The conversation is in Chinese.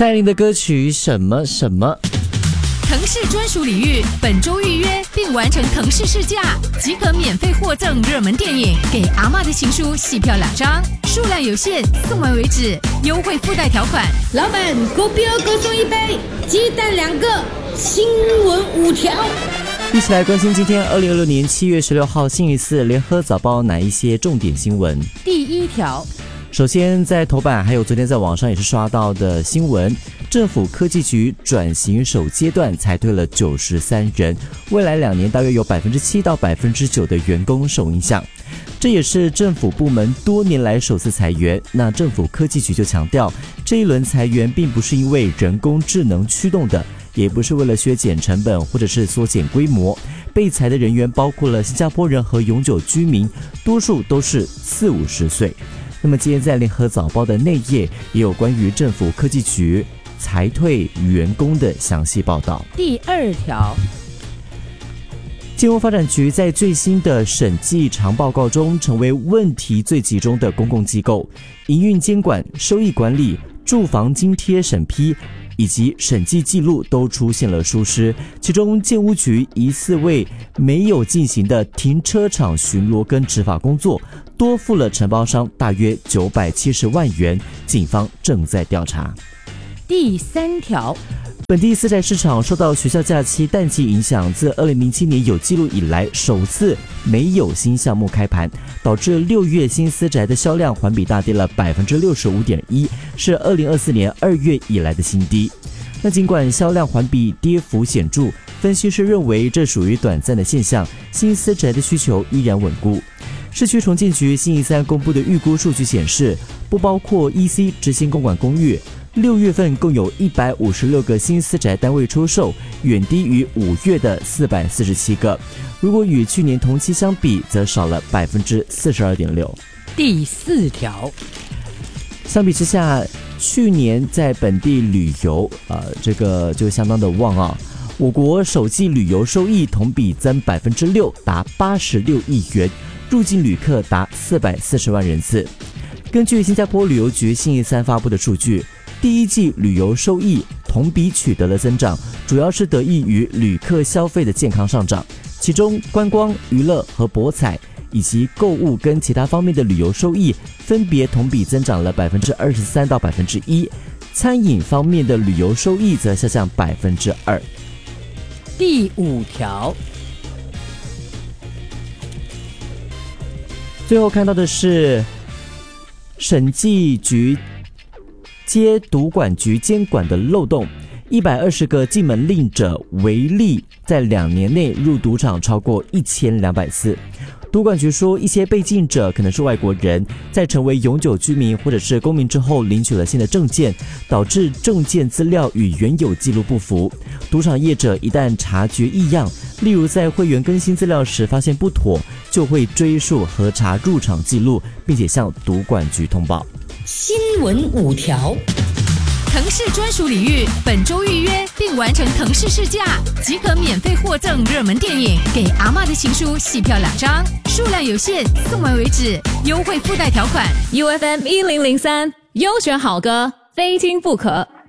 蔡依林的歌曲什么什么。 腾势专属礼遇，本周预约并完成腾势试驾，即可免费获赠热门电影《给阿嬷的情书》戏票2张，数量有限，送完为止，优惠附带条款。 老板，狗标各送1杯，鸡蛋2个，新闻5条。 一起来关心今天2026年7月16号星期四联合早报哪一些重点新闻。 第1条， 首先在头版还有昨天在网上也是刷到的新闻，政府科技局转型首阶段裁退了93人，未来2年大约有7%到9%的员工受影响。这也是政府部门多年来首次裁员。那政府科技局就强调，这一轮裁员并不是因为人工智能驱动的，也不是为了削减成本或者是缩减规模。被裁的人员包括了新加坡人和永久居民，多数都是40-50岁。那么今天在联合早报的内页也有关于政府科技局裁退员工的详细报道。 第2条， 金融发展局在最新的审计长报告中，成为问题最集中的公共机构，营运监管、收益管理、住房津贴审批以及审计记录都出现了疏失，其中建屋局疑似为没有进行的停车场巡逻跟执法工作，多付了承包商大约970万元，警方正在调查。 第3条， 本地私宅市场受到学校假期淡季影响，自2007年有记录以来首次没有新项目开盘，导致6月新私宅的销量环比大跌了 65.1%， 是2024年2月以来的新低。那尽管销量环比跌幅显著，分析师认为这属于短暂的现象，新私宅的需求依然稳固。市区重建局星期三公布的预估数据显示，不包括 EC 执行公馆公寓，6月份共有156个新私宅单位出售，远低于5月的447个。如果与去年同期相比，则少了 42.6%。 第4条， 相比之下，去年在本地旅游，这个就相当的旺啊。我国首季旅游收益同比增 6%， 达86亿元，入境旅客达440万人次。根据新加坡旅游局星期三发布的数据，第一季旅游收益同比取得了增长，主要是得益于旅客消费的健康上涨，其中观光、娱乐和博彩以及购物跟其他方面的旅游收益分别同比增长了 23% 到 1%， 餐饮方面的旅游收益则下降 2%。 第5条， 最后看到的是审计局接赌管局监管的漏洞，120个禁门令者违例在2年内入赌场超过1200次。赌管局说，一些被禁者可能是外国人，在成为永久居民或者是公民之后领取了新的证件，导致证件资料与原有记录不符。赌场业者一旦察觉异样，例如在会员更新资料时发现不妥，就会追溯核查入场记录，并且向赌管局通报。 新闻5条， 腾势专属礼遇，本周预约并完成腾势试驾，即可免费获赠热门电影《给阿嬷的情书》戏票2张，数量有限，送完为止，优惠附带条款。UFM 1003，优选好歌，非听不可。